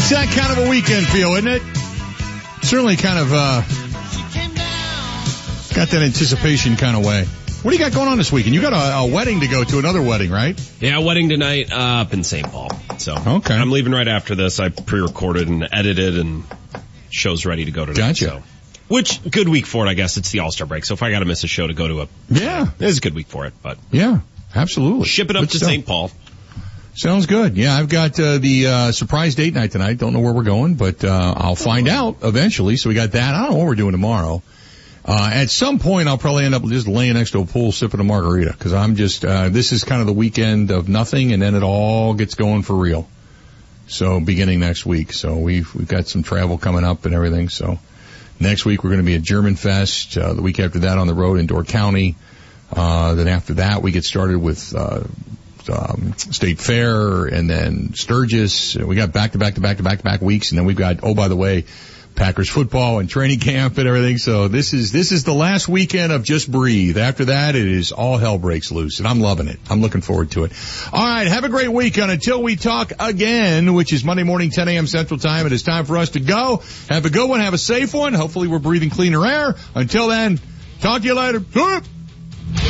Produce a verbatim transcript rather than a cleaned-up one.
It's that kind of a weekend feel, isn't it? Certainly kind of, uh, got that anticipation kind of way. What do you got going on this weekend? You got a, a wedding to go to, another wedding, right? Yeah, wedding tonight uh, up in Saint Paul. So okay. I'm leaving right after this. I pre-recorded and edited, and show's ready to go tonight. Gotcha. So. Which, good week for it, I guess. It's the All-Star break. So if I got to miss a show to go to a... Yeah. It's a good week for it, but... Yeah, absolutely. Ship it up good to stuff. Saint Paul. Sounds good. Yeah, I've got uh, the uh, surprise date night tonight. Don't know where we're going, but uh, I'll find out eventually. So we got that. I don't know what we're doing tomorrow. Uh, at some point, I'll probably end up just laying next to a pool sipping a margarita, because I'm just, uh, this is kind of the weekend of nothing, and then it all gets going for real. So beginning next week. So we've, we've got some travel coming up and everything. So next week we're going to be at German Fest. Uh, the week after that on the road in Door County. Uh, then after that we get started with, uh, um, State Fair and then Sturgis. We got back to back to back to back to back weeks, and then we've got, oh, by the way, Packers football and training camp and everything. So this is, this is the last weekend of just breathe. After that, it is all hell breaks loose, and I'm loving it. I'm looking forward to it. All right. Have a great weekend until we talk again, which is Monday morning, ten a.m. Central Time. It is time for us to go. Have a good one. Have a safe one. Hopefully we're breathing cleaner air. Until then, talk to you later.